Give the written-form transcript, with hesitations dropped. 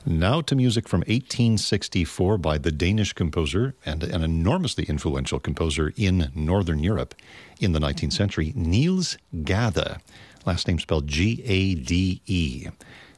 Now to music from 1864 by the Danish composer and an enormously influential composer in Northern Europe in the 19th century, Niels Gade, last name spelled Gade.